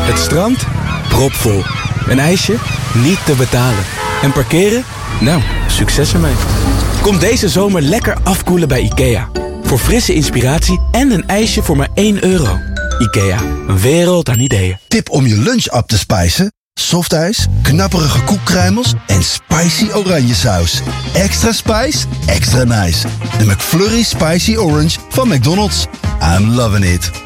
Het strand? Propvol. Een ijsje? Niet te betalen. En parkeren? Nou, succes ermee. Kom deze zomer lekker afkoelen bij IKEA. Voor frisse inspiratie en een ijsje voor maar €1. IKEA, een wereld aan ideeën. Tip om je lunch up te spijzen? Softijs, knapperige koekkruimels en spicy oranje saus. Extra spice, extra nice. De McFlurry Spicy Orange van McDonald's. I'm loving it.